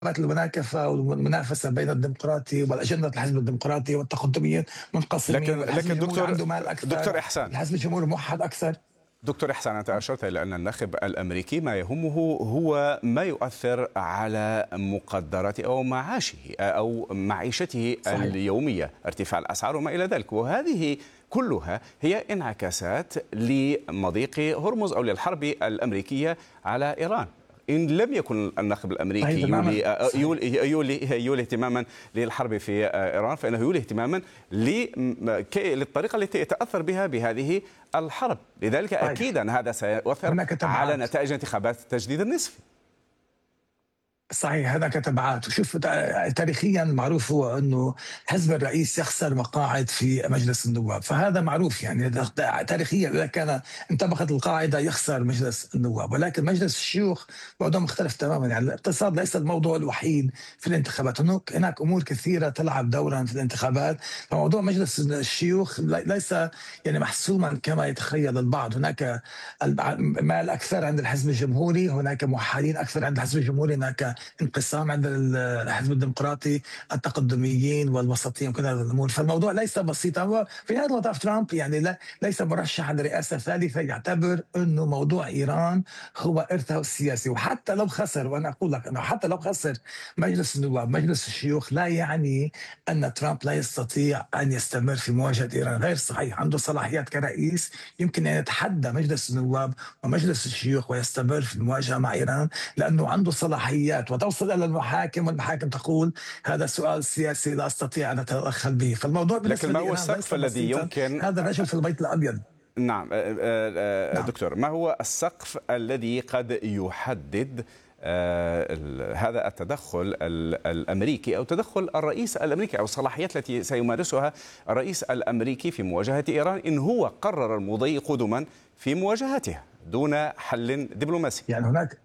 المناكفة والمنافسة بين الديمقراطي والأجندة الحزب الديمقراطي والتقدميين منقسمين، والحزب لكن الجمهوري عنده مال دكتور أكثر، إحسان، الحزب الجمهوري موحد أكثر. دكتور إحسان، أنت أشرت إلى أن الناخب الأمريكي ما يهمه هو ما يؤثر على مقدراته أو معاشه أو معيشته صحيح. اليومية، ارتفاع الأسعار وما إلى ذلك، وهذه كلها هي انعكاسات لمضيق هرمز أو للحرب الأمريكية على إيران. إن لم يكن الناخب الأمريكي يولي اهتماما للحرب في إيران، فإنه يولي اهتماما للطريقة التي يتأثر بها بهذه الحرب. لذلك أكيدا هذا سيؤثر على نتائج انتخابات التجديد النصفي. صحيح، هذا كتبعات. وشوف، تاريخيا معروف هو انه حزب الرئيس يخسر مقاعد في مجلس النواب، فهذا معروف يعني تاريخيا. اذا كان انطبقت القاعده يخسر مجلس النواب، ولكن مجلس الشيوخ موضوع مختلف تماما. يعني الاقتصاد ليس الموضوع الوحيد في الانتخابات، هناك امور كثيره تلعب دورا في الانتخابات. فموضوع مجلس الشيوخ ليس يعني محسوما كما يتخيل البعض. هناك مال اكثر عند الحزب الجمهوري، هناك موحدين اكثر عند الحزب الجمهوري، هناك انقسام عند الحزب الديمقراطي، التقدميين والوسطيين وكل هذه الامور. فالموضوع ليس بسيطا. وفي نهايه المطاف ترامب يعني ليس مرشحا لرئاسه ثالثه، يعتبر انه موضوع ايران هو ارثه السياسي. وحتى لو خسر، وانا اقول لك انه حتى لو خسر مجلس النواب، مجلس الشيوخ، لا يعني ان ترامب لا يستطيع ان يستمر في مواجهه ايران. غير صحيح، عنده صلاحيات كرئيس، يمكن ان يتحدى مجلس النواب ومجلس الشيوخ ويستمر في المواجهه مع ايران، لانه عنده صلاحيات وتوصل الى المحاكم، والمحاكم تقول هذا سؤال سياسي لا استطيع ان اتدخل به. فالموضوع لكن ما هو السقف الذي يمكن هذا الرجل في البيت الابيض؟ نعم. دكتور، ما هو السقف الذي قد يحدد هذا التدخل الأمريكي أو تدخل الرئيس الأمريكي أو الصلاحيات التي سيمارسها الرئيس الأمريكي في مواجهة إيران إن هو قرر المضي قدما في مواجهتها دون حل دبلوماسي؟ يعني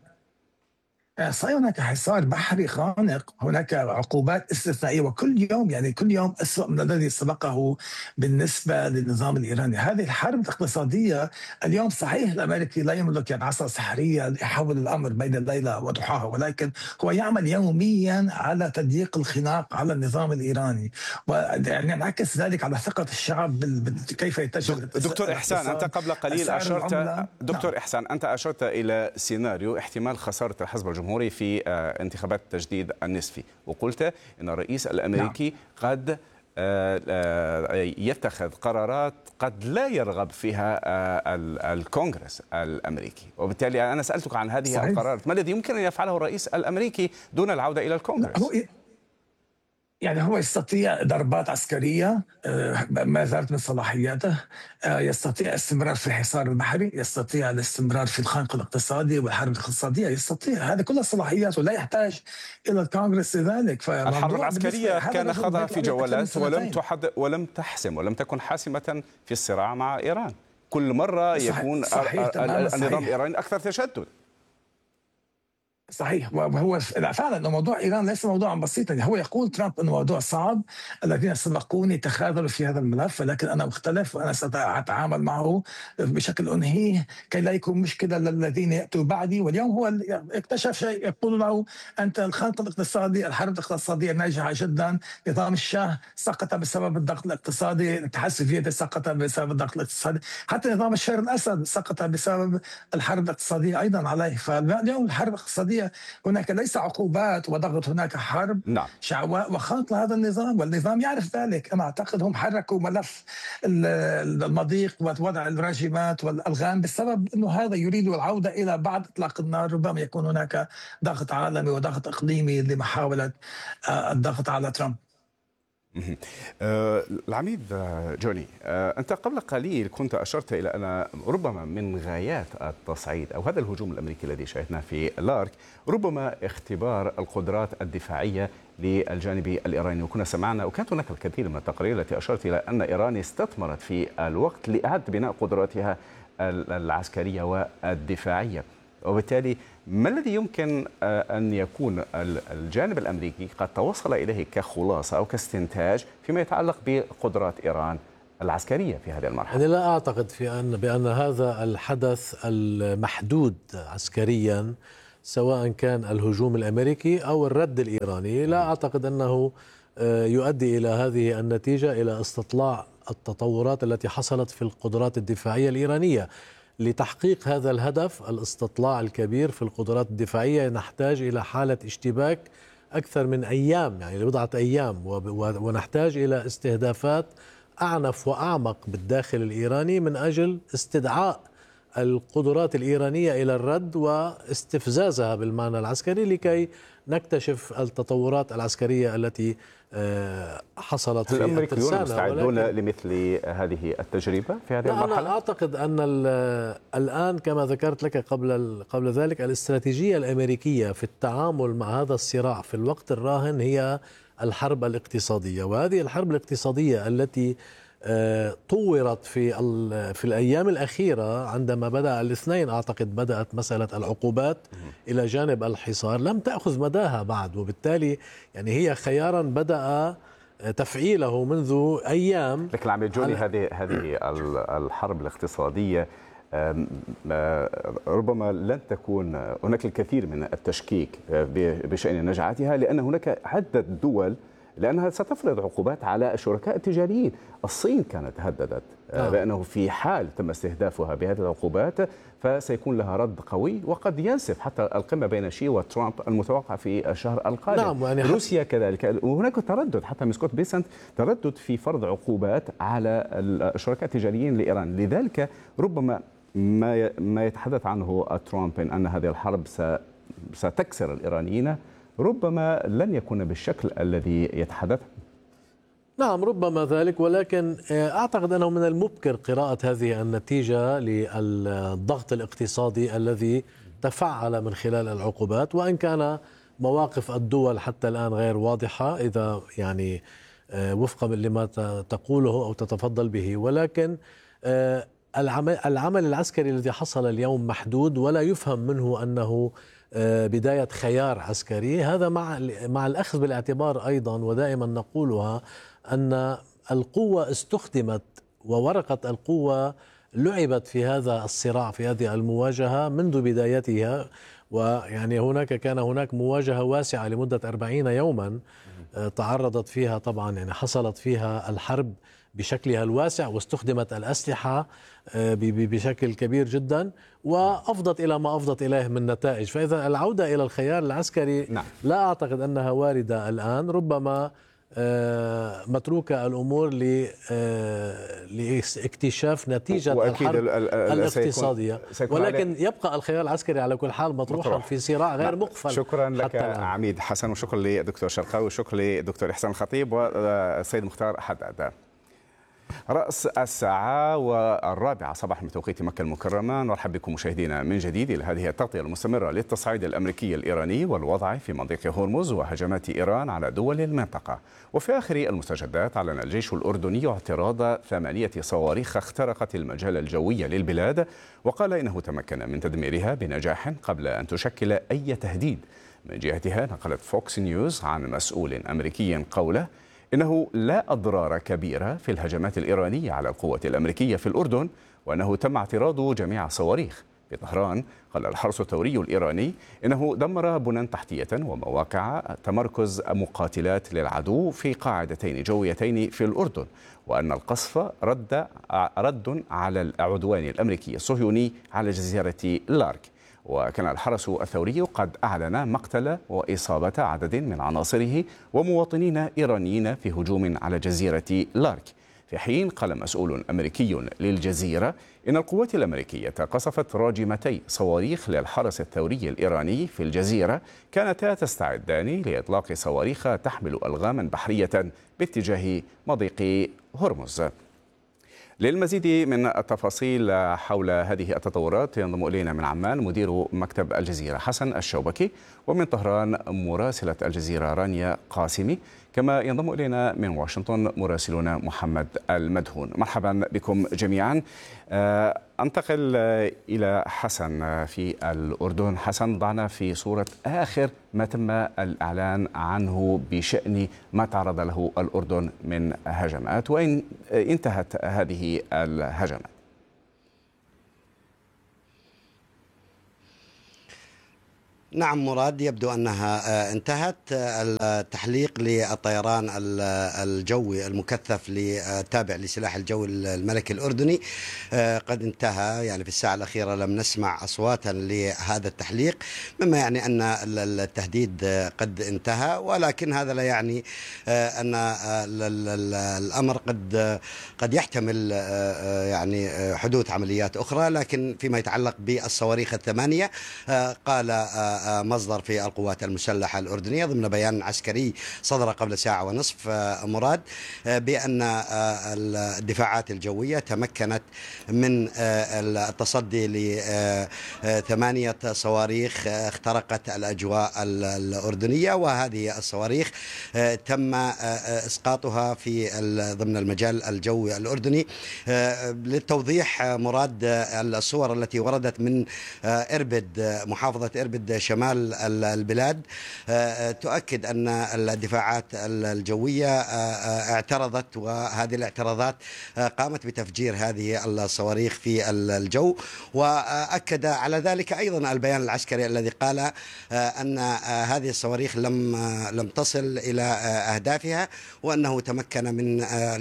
هناك حصار بحري خانق، هناك عقوبات استثنائية، وكل يوم يعني كل يوم أسوأ من الذي سبقه بالنسبة للنظام الإيراني. هذه الحرب الاقتصادية اليوم، صحيح الأمريكي لا يملك يعني عصا سحرية يحول الأمر بين الليلة وضحاها، ولكن هو يعمل يوميا على تضييق الخناق على النظام الإيراني، ويعني ينعكس ذلك على ثقة الشعب كيف يتجه. دكتور إحسان، أنت قبل قليل أشرت إلى سيناريو احتمال خسارة الحزب الجمهوري في انتخابات التجديد النصفي، وقلت أن الرئيس الأمريكي قد يتخذ قرارات قد لا يرغب فيها الكونغرس الأمريكي. وبالتالي أنا سألتك عن هذه القرارات، ما الذي يمكن أن يفعله الرئيس الأمريكي دون العودة إلى الكونغرس؟ يعني هو يستطيع ضربات عسكرية، ما زالت من صلاحياته. يستطيع الاستمرار في الحصار البحري، يستطيع الاستمرار في الخنق الاقتصادي والحرب الاقتصادية، يستطيع هذه كلها صلاحيات ولا يحتاج إلى الكونغرس لذلك. الحرب العسكرية كان خاضها في جولات ولم تحسم ولم تكن حاسمة في الصراع مع إيران. كل مرة يكون النظام الإيراني أكثر تشدد. صحيح، وهو فعلا موضوع ايران ليس موضوعا بسيطا. يعني هو يقول ترامب انه موضوع صعب، الذين سبقوني تخاذلوا في هذا الملف، ولكن انا مختلف وانا ساتعامل معه بشكل انهيه كي لا يكون مشكله للذين ياتوا بعدي. واليوم هو اكتشف شيء، يقول له انت الخنق الاقتصادي، الحرب الاقتصاديه ناجحه جدا، نظام الشاه سقط بسبب الضغط الاقتصادي، الاتحاد السوفيتي سقط بسبب الضغط الاقتصادي، حتى نظام بشار الاسد سقط بسبب الحرب الاقتصاديه ايضا عليه. فاليوم الحرب الاقتصاديه هناك ليس عقوبات وضغط، هناك حرب شعواء وخنق لهذا النظام، والنظام يعرف ذلك. أنا أعتقد هم حركوا ملف المضيق ووضع الراجمات والألغام بسبب أنه هذا يريد العودة إلى بعد إطلاق النار. ربما يكون هناك ضغط عالمي وضغط إقليمي لمحاولة الضغط على ترامب. العميد جوني، أنت قبل قليل كنت أشرت إلى أن ربما من غايات التصعيد أو هذا الهجوم الأمريكي الذي شاهدناه في لارك ربما اختبار القدرات الدفاعية للجانب الإيراني. وكنا سمعنا وكانت هناك الكثير من التقارير التي أشرت إلى أن إيران استثمرت في الوقت لإعادة بناء قدراتها العسكرية والدفاعية. وبالتالي ما الذي يمكن أن يكون الجانب الأمريكي قد توصل إليه كخلاصة أو كاستنتاج فيما يتعلق بقدرات إيران العسكرية في هذه المرحلة؟ أنا لا أعتقد بأن هذا الحدث المحدود عسكريا سواء كان الهجوم الأمريكي أو الرد الإيراني. لا أعتقد أنه يؤدي إلى هذه النتيجة، إلى استطلاع التطورات التي حصلت في القدرات الدفاعية الإيرانية. لتحقيق هذا الهدف، الاستطلاع الكبير في القدرات الدفاعية، نحتاج إلى حالة اشتباك أكثر من أيام، يعني لبضعة أيام، ونحتاج إلى استهدافات أعنف وأعمق بالداخل الإيراني من أجل استدعاء القدرات الإيرانية إلى الرد واستفزازها بالمعنى العسكري، لكي نكتشف التطورات العسكرية التي حصلت في الأمريكيون الترسانة. مستعدون لمثل هذه التجربة في هذه المرحلة؟ أنا أعتقد أن الآن كما ذكرت لك قبل ذلك، الاستراتيجية الأمريكية في التعامل مع هذا الصراع في الوقت الراهن هي الحرب الاقتصادية. وهذه الحرب الاقتصادية التي طورت في الأيام الأخيرة، عندما بدأ الاثنين أعتقد بدأت مسألة العقوبات إلى جانب الحصار، لم تأخذ مداها بعد، وبالتالي يعني هي خيارا بدأ تفعيله منذ أيام. لكن عم جوني، هذه الحرب الاقتصادية ربما لن تكون هناك الكثير من التشكيك بشأن نجاعتها، لأن هناك عدة دول لأنها ستفرض عقوبات على الشركاء التجاريين. الصين كانت هددت بأنه في حال تم استهدافها بهذه العقوبات فسيكون لها رد قوي، وقد ينسف حتى القمة بين شي وترامب المتوقع في الشهر القادم. نعم، يعني روسيا كذلك، وهناك تردد حتى من سكوت بيسنت، تردد في فرض عقوبات على الشركاء التجاريين لإيران. لذلك ربما ما يتحدث عنه ترامب أن هذه الحرب ستكسر الإيرانيين ربما لن يكون بالشكل الذي يتحدث. نعم، ربما ذلك، ولكن أعتقد أنه من المبكر قراءة هذه النتيجة للضغط الاقتصادي الذي تفعل من خلال العقوبات، وإن كان مواقف الدول حتى الآن غير واضحة إذا يعني وفقا لما تقوله أو تتفضل به. ولكن العمل العسكري الذي حصل اليوم محدود، ولا يفهم منه أنه بداية خيار عسكري. هذا مع الأخذ بالاعتبار أيضا، ودائما نقولها، أن القوة استخدمت وورقة القوة لعبت في هذا الصراع، في هذه المواجهة منذ بدايتها. ويعني كان هناك مواجهة واسعة لمدة 40 يوما تعرضت فيها طبعا، يعني حصلت فيها الحرب بشكلها الواسع، واستخدمت الأسلحة بشكل كبير جدا، وأفضت إلى ما أفضت إليه من نتائج. فإذا العودة إلى الخيار العسكري لا أعتقد أنها واردة الآن، ربما متروكة الأمور لاكتشاف نتيجة الحرب الاقتصادية. ولكن يبقى الخيار العسكري على كل حال مطروحا في صراع غير مقفل. شكرا لك عميد حسن، وشكرا لدكتور شرقاوي، وشكرا لدكتور إحسان الخطيب والسيد مختار حداد. رأس الساعة والرابعة صباحا بتوقيت مكة المكرمة، نرحب بكم مشاهدينا من جديد إلى هذه التغطية المستمرة للتصعيد الأمريكي الإيراني والوضع في منطقة هرمز وهجمات إيران على دول المنطقة. وفي آخر المستجدات أعلن الجيش الأردني اعتراض 8 صواريخ اخترقت المجال الجوي للبلاد، وقال إنه تمكن من تدميرها بنجاح قبل أن تشكل أي تهديد. من جهتها نقلت فوكس نيوز عن مسؤول أمريكي قوله إنه لا أضرار كبيرة في الهجمات الإيرانية على القوات الأمريكية في الأردن، وأنه تم اعتراض جميع الصواريخ. في طهران قال الحرس الثوري الإيراني إنه دمر بنى تحتية ومواقع تمركز مقاتلات للعدو في قاعدتين جويتين في الأردن، وأن القصف رد على العدوان الأمريكي الصهيوني على جزيرة لارك. وكان الحرس الثوري قد أعلن مقتل وإصابة عدد من عناصره ومواطنين إيرانيين في هجوم على جزيرة لارك. في حين قال مسؤول أمريكي للجزيرة إن القوات الأمريكية قصفت راجمتي صواريخ للحرس الثوري الإيراني في الجزيرة كانتا تستعدان لإطلاق صواريخ تحمل ألغاما بحرية باتجاه مضيق هرمز. للمزيد من التفاصيل حول هذه التطورات ينضم إلينا من عمان مدير مكتب الجزيرة حسن الشوبكي، ومن طهران مراسلة الجزيرة رانيا قاسمي، كما ينضم إلينا من واشنطن مراسلنا محمد المدهون. مرحبا بكم جميعا. أنتقل إلى حسن في الأردن. حسن، ضعنا في صورة آخر ما تم الإعلان عنه بشأن ما تعرض له الأردن من هجمات، وإن انتهت هذه الهجمات. نعم مراد، يبدو أنها انتهت. التحليق للطيران الجوي المكثف التابع لسلاح الجو الملكي الأردني قد انتهى. يعني في الساعة الأخيرة لم نسمع أصواتا لهذا التحليق، مما يعني أن التهديد قد انتهى، ولكن هذا لا يعني أن الأمر قد يحتمل يعني حدوث عمليات أخرى. لكن فيما يتعلق بالصواريخ الثمانية، قال مصدر في القوات المسلحة الأردنية ضمن بيان عسكري صدر قبل ساعة ونصف مراد بأن الدفاعات الجوية تمكنت من التصدي ل8 صواريخ اخترقت الأجواء الأردنية، وهذه الصواريخ تم إسقاطها في ضمن المجال الجوي الأردني. للتوضيح مراد، الصور التي وردت من إربد، محافظة إربد شمال البلاد، تؤكد أن الدفاعات الجوية اعترضت، وهذه الاعتراضات قامت بتفجير هذه الصواريخ في الجو. وأكد على ذلك أيضا البيان العسكري الذي قال أن هذه الصواريخ لم تصل إلى أهدافها، وأنه تمكن من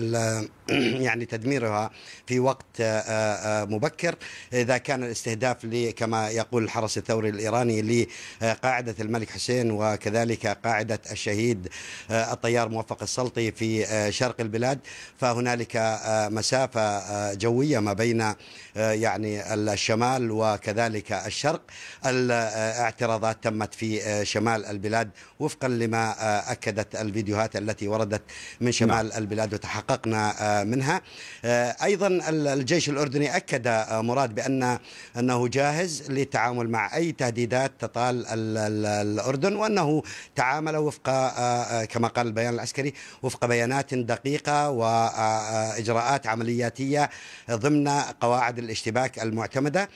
يعني تدميرها في وقت مبكر. إذا كان الاستهداف كما يقول الحرس الثوري الإيراني لقاعدة الملك حسين وكذلك قاعدة الشهيد الطيار موفق السلطي في شرق البلاد، فهنالك مسافة جوية ما بين يعني الشمال وكذلك الشرق. الاعتراضات تمت في شمال البلاد وفقا لما أكدت الفيديوهات التي وردت من شمال البلاد وتحققنا منها. أيضا الجيش الأردني أكد مراد أنه جاهز للتعامل مع أي تهديدات تطال الأردن، وأنه تعامل وفق كما قال البيان العسكري وفق بيانات دقيقة وإجراءات عملياتية ضمن قواعد الاشتباك المعتمدة.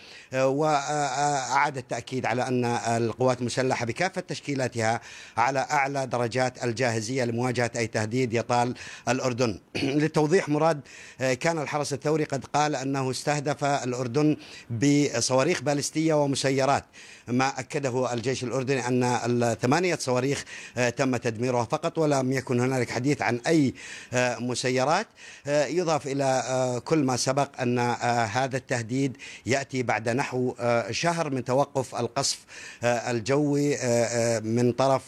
وأعاد التأكيد على أن القوات المسلحة بكافة تشكيلاتها على أعلى درجات الجاهزية لمواجهة أي تهديد يطال الأردن. للتوضيح مراد، كان الحرس الثوري قد قال أنه استهدف الأردن بصواريخ باليستية ومسيرات، ما أكده الجيش الأردني أن 8 صواريخ تم تدميرها فقط، ولم يكن هنالك حديث عن أي مسيرات. يضاف إلى كل ما سبق أن هذا التهديد يأتي بعد نحو شهر من توقف القصف الجوي من طرف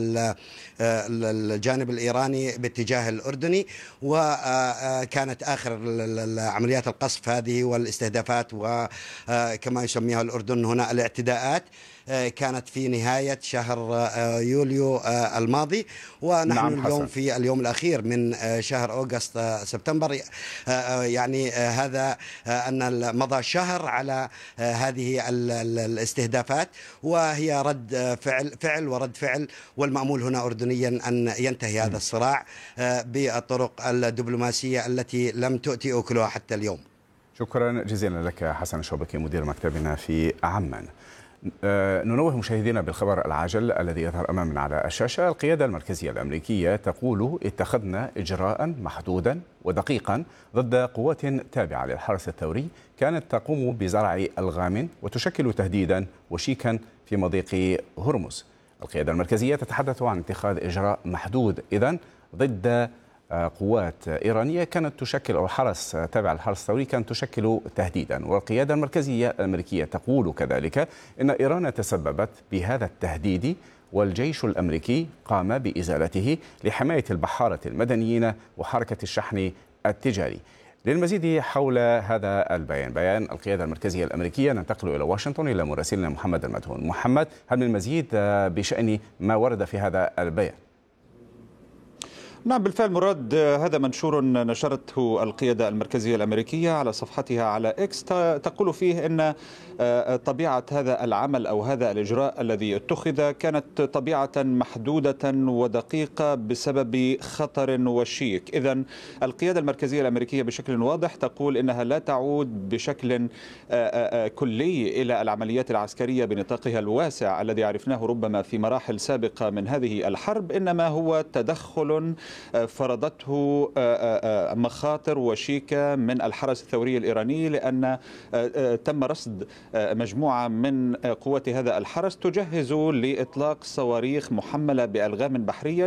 الجانب الإيراني باتجاه الأردني، وكانت آخر عمليات القصف هذه والاستهدافات وكما يسميها الأردن هنا الاعتداءات كانت في نهاية شهر يوليو الماضي، ونحن اليوم في اليوم الأخير من شهر أغسطس سبتمبر. يعني هذا أن مضى شهر على هذه الاستهدافات، وهي رد فعل ورد فعل، والمأمول هنا أردنيا أن ينتهي هذا الصراع بالطرق الدبلوماسية التي لم تؤتي أكلها حتى اليوم. شكرا جزيلا لك حسن الشوبكي مدير مكتبنا في عمان. ننوه مشاهدينا بالخبر العاجل الذي يظهر أمامنا على الشاشة. القيادة المركزية الأمريكية تقول اتخذنا إجراء محدودا ودقيقا ضد قوات تابعة للحرس الثوري كانت تقوم بزرع ألغام وتشكل تهديدا وشيكا في مضيق هرمز. القيادة المركزية تتحدث عن اتخاذ إجراء محدود إذن ضد قوات إيرانية كانت تشكل، أو الحرس تابع للحرس الثوري كانت تشكل تهديدا. والقيادة المركزية الأمريكية تقول كذلك إن إيران تسببت بهذا التهديد والجيش الأمريكي قام بإزالته لحماية البحارة المدنيين وحركة الشحن التجاري. للمزيد حول هذا البيان، بيان القيادة المركزية الأمريكية، ننتقل إلى واشنطن إلى مراسلنا محمد المدهون. محمد، هل من المزيد بشأن ما ورد في هذا البيان؟ نعم بالفعل مراد، هذا منشور نشرته القيادة المركزية الأمريكية على صفحتها على إكس، تقول فيه أن طبيعة هذا العمل أو هذا الإجراء الذي اتخذ كانت طبيعة محدودة ودقيقة بسبب خطر وشيك. إذن القيادة المركزية الأمريكية بشكل واضح تقول إنها لا تعود بشكل كلي إلى العمليات العسكرية بنطاقها الواسع الذي عرفناه ربما في مراحل سابقة من هذه الحرب، إنما هو تدخل فرضته مخاطر وشيكة من الحرس الثوري الإيراني، لأن تم رصد مجموعة من قوات هذا الحرس تجهز لإطلاق صواريخ محملة بألغام بحرية